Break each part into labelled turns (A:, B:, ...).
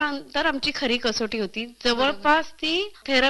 A: त्यानंतर आमची खरी कसोटी होती. जवळपास ती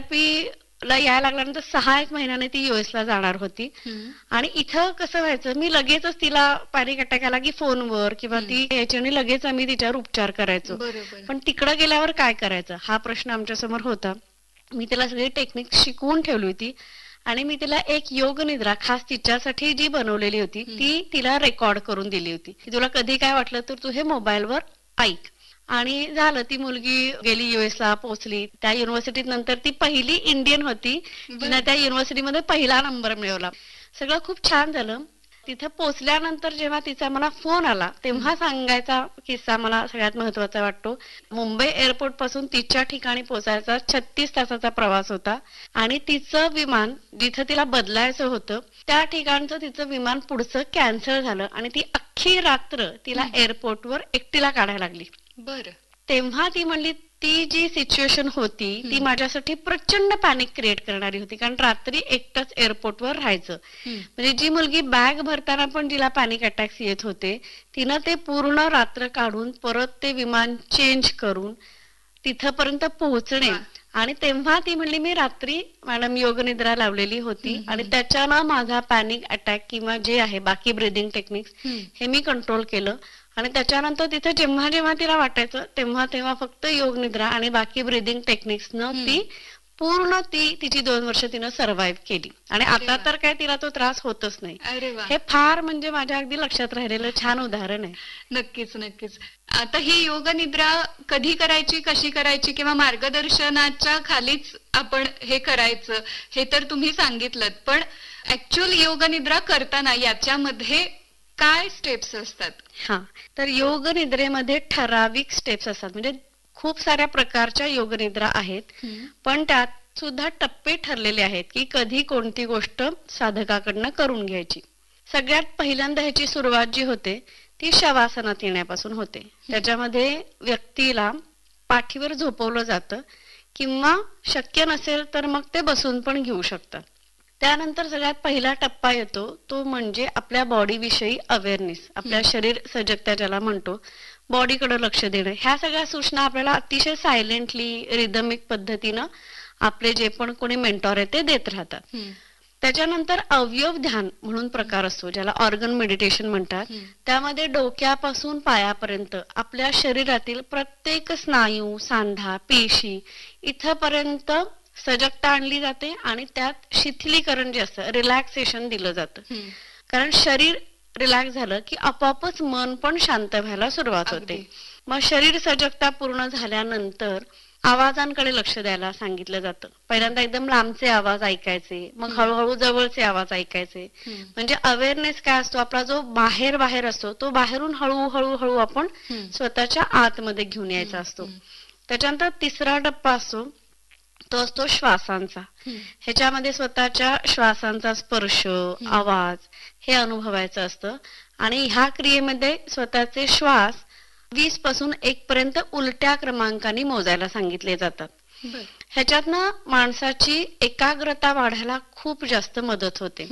A: थेरपीला यायला लागल्यानंतर 6 महिन्याने ती US ला जाणार होती. आणि इथं कसं व्हायचं, मी लगेचच तिला पॅनिक अटॅक आला की फोनवर किंवा ती यायची आणि लगेच आम्ही तिच्यावर उपचार करायचो. पण तिकडं गेल्यावर काय करायचं हा प्रश्न आमच्या समोर होता. मी तिला सगळी टेक्निक शिकवून ठेवली होती आणि मी तिला एक योग निद्रा खास तिच्यासाठी जी बनवलेली होती ती तिला रेकॉर्ड करून दिली होती की तुला कधी काय वाटलं तर तू हे मोबाईलवर ऐक. आणि झालं, ती मुलगी गेली US ला, पोहोचली. त्या युनिव्हर्सिटीत नंतर ती पहिली इंडियन होती जिने त्या युनिव्हर्सिटीमध्ये पहिला नंबर मिळवला. सगळं खूप छान झालं. तिथे पोहोचल्यानंतर जेव्हा तिचा मला फोन आला तेव्हा सांगायचा किस्सा मला सगळ्यात महत्वाचा वाटतो. मुंबई एअरपोर्ट पासून तिच्या ठिकाणी पोहोचायचा 36 तासाचा प्रवास होता आणि तिचं विमान जिथं तिला बदलायचं होतं त्या ठिकाणचं तिचं विमान पुढचं कॅन्सल झालं आणि ती अख्खी रात्र तिला एअरपोर्टवर एकटीला काढायला लागली.
B: बरं.
A: तेव्हा ती म्हणली ती जी सिच्युएशन होती ती माझ्यासाठी प्रचंड पॅनिक क्रिएट करणारी होती, कारण रात्री एकटंच एअरपोर्टवर राहायचं. म्हणजे जी मुलगी बॅग भरताना पण जिला पॅनिक अटॅक्स येत होते तिनं ते पूर्ण रात्र काढून परत ते विमान चेंज करून तिथपर्यंत पोहोचणे. आणि तेव्हा ती म्हणली मी रात्री मॅडम योग निद्रा लावलेली होती आणि त्याच्यानं माझा पॅनिक अटॅक किंवा जे आहे बाकी ब्रीदिंग टेक्निक्स हे मी कंट्रोल केलं. आणि त्याच्यानंतर तिथे जेव्हा जेव्हा तिला वाटायचं तेव्हा तेव्हा फक्त योग निद्रा आणि बाकी ब्रीदिंग टेक्निक्स न ती पूर्ण तिची 2 वर्ष तिनं सर्व्हाइव्ह केली. आणि आता तर काय तिला तो त्रास होतच नाही. हे फार म्हणजे माझ्या अगदी लक्षात राहिलेलं छान उदाहरण आहे.
B: नक्कीच नक्कीच. आता ही योग निद्रा कधी करायची, कशी करायची किंवा मार्गदर्शनाच्या खालीच आपण हे करायचं हे तर तुम्ही सांगितलं, पण ऍक्च्युअल योग निद्रा करताना याच्यामध्ये काय स्टेप्स असतात?
A: हा, तर योग निद्रेमध्ये ठराविक स्टेप्स असतात. म्हणजे खूप साऱ्या प्रकारच्या योग निद्रा आहेत, पण त्यात सुद्धा टप्पे ठरलेले आहेत की कधी कोणती गोष्ट साधकाकडनं करून घ्यायची. सगळ्यात पहिल्यांदा ह्याची सुरुवात जी होते ती शवासनात येण्यापासून होते. त्याच्यामध्ये व्यक्तीला पाठीवर झोपवलं जातं किंवा शक्य नसेल तर मग ते बसून पण घेऊ शकतात. त्यानंतर सगळ्यात पहिला टप्पा येतो तो म्हणजे आपल्या बॉडी विषयी अवेअरनेस, आपल्या शरीर सजगता ज्याला म्हणतो, बॉडीकडे लक्ष देणं. ह्या सगळ्या सूचना आपल्याला अतिशय सायलेंटली रिदमिक पद्धतीनं आपले जे पण कोणी मेंटॉर आहे ते देत राहतात. त्याच्यानंतर अवयव ध्यान म्हणून प्रकार असतो ज्याला ऑर्गन मेडिटेशन म्हणतात. त्यामध्ये डोक्यापासून पायापर्यंत आपल्या शरीरातील प्रत्येक स्नायू, सांधा, पेशी इथपर्यंत सजगता आणली जाते आणि त्यात शिथिलीकरण जे असतं, रिलॅक्सेशन दिलं जातं. कारण शरीर रिलॅक्स झालं की आपोआपच मन पण शांत व्हायला सुरुवात होते. मग शरीर सजगता पूर्ण झाल्यानंतर आवाजांकडे लक्ष द्यायला सांगितलं जातं. पहिल्यांदा एकदम लांबचे आवाज ऐकायचे, मग हळूहळू जवळचे आवाज ऐकायचे. म्हणजे अवेअरनेस काय असतो, आपला जो बाहेर असतो तो बाहेरून हळूहळू आपण स्वतःच्या आतमध्ये घेऊन यायचा असतो. त्याच्यानंतर तिसरा टप्पा असतो तो असतो श्वासांचा. ह्याच्यामध्ये स्वतःच्या श्वासांचा स्पर्श, आवाज हे अनुभवायचं असतं. आणि ह्या क्रियेमध्ये स्वतःचे श्वास 20 पासून 1 पर्यंत उलट्या क्रमांकाने मोजायला सांगितले जातात. ह्याच्यातनं माणसाची एकाग्रता वाढायला खूप जास्त मदत होते.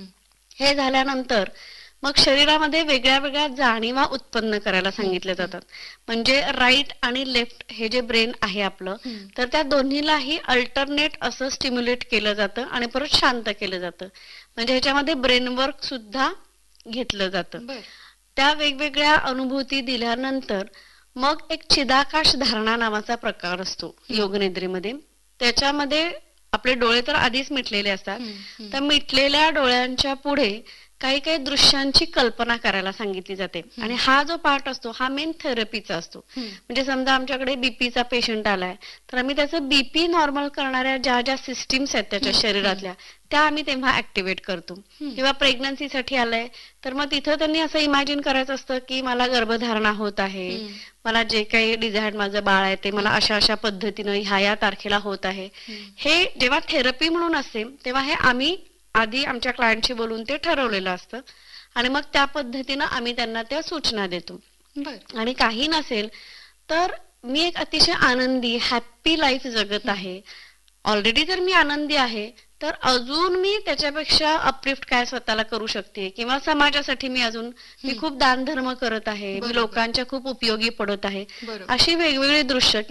A: हे झाल्यानंतर मग शरीरामध्ये वेगळ्या वेगळ्या जाणीवा उत्पन्न करायला सांगितले जातात. म्हणजे राईट आणि लेफ्ट हे जे ब्रेन आहे आपलं, तर त्या दोन्हीलाही अल्टरनेट असं स्टिम्युलेट केलं जातं आणि परत शांत केलं जातं. म्हणजे ह्याच्यामध्ये ब्रेन वर्क सुद्धा घेतलं जातं. त्या वेगवेगळ्या अनुभूती दिल्यानंतर मग एक चिदाकाश धारणा नावाचा प्रकार असतो योगनिद्रेमध्ये. त्याच्यामध्ये आपले डोळे तर आधीच मिटलेले असतात, तर मिटलेल्या डोळ्यांच्या पुढे काही काही दृश्यांची कल्पना करायला सांगितली जाते. आणि हा जो पार्ट असतो हा मेन थेरपीचा असतो. म्हणजे समजा आमच्याकडे बीपीचा पेशंट आलाय तर आम्ही त्याचं बीपी नॉर्मल करणाऱ्या ज्या ज्या सिस्टीम्स आहेत त्याच्या शरीरातल्या त्या आम्ही तेव्हा ऍक्टिव्हेट करतो. किंवा प्रेग्नन्सीसाठी आलंय तर मग तिथं त्यांनी असं इमॅजिन करायचं असतं की मला गर्भधारणा होत आहे, मला जे काही डिझायर्ड माझं बाळ आहे ते मला अशा अशा पद्धतीनं ह्या तारखेला होत आहे. हे जेव्हा थेरपी म्हणून असते तेव्हा हे आम्ही आधी आमच्या क्लायंटशी बोलून ते ठरवलेलं असतं आणि मग त्या पद्धतीनं आम्ही त्यांना त्या सूचना देतो. आणि काही नसेल तर मी एक अतिशय आनंदी हॅप्पी लाईफ जगत आहे, ऑलरेडी जर मी आनंदी आहे तर अजून मी त्याच्यापेक्षा अपलिफ्ट काय स्वतःला करू शकते किंवा समाजासाठी मी खूप दानधर्म करत आहे, मी लोकांच्या खूप उपयोगी पडत आहे, अशी वेगवेगळी दृश्य